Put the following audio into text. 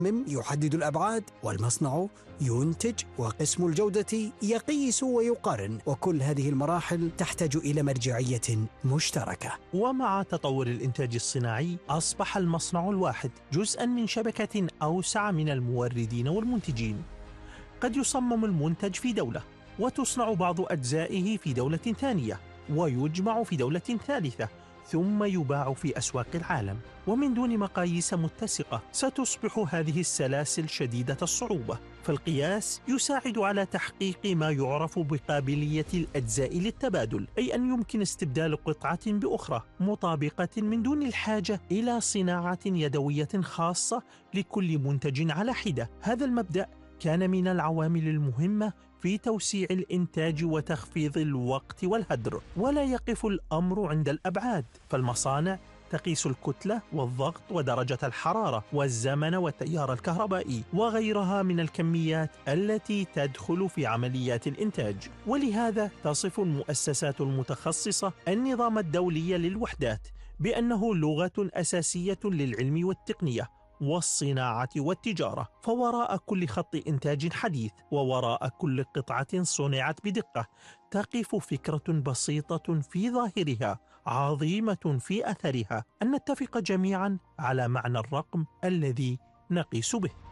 يحدد الأبعاد، والمصنع ينتج، وقسم الجودة يقيس ويقارن، وكل هذه المراحل تحتاج إلى مرجعية مشتركة. ومع تطور الإنتاج الصناعي أصبح المصنع الواحد جزءاً من شبكة أوسع من الموردين والمنتجين. قد يصمم المنتج في دولة، وتصنع بعض أجزائه في دولة ثانية، ويجمع في دولة ثالثة، ثم يباع في أسواق العالم. ومن دون مقاييس متسقة ستصبح هذه السلاسل شديدة الصعوبة، فالقياس يساعد على تحقيق ما يعرف بقابلية الأجزاء للتبادل، أي أن يمكن استبدال قطعة بأخرى مطابقة من دون الحاجة إلى صناعة يدوية خاصة لكل منتج على حدة. هذا المبدأ كان من العوامل المهمة في توسيع الإنتاج وتخفيض الوقت والهدر. ولا يقف الأمر عند الأبعاد، فالمصانع تقيس الكتلة والضغط ودرجة الحرارة والزمن والتيار الكهربائي وغيرها من الكميات التي تدخل في عمليات الإنتاج. ولهذا تصف المؤسسات المتخصصة النظام الدولي للوحدات بأنه لغة أساسية للعلم والتقنية والصناعة والتجارة. فوراء كل خط إنتاج حديث، ووراء كل قطعة صنعت بدقة، تقف فكرة بسيطة في ظاهرها عظيمة في أثرها: أن نتفق جميعا على معنى الرقم الذي نقيس به.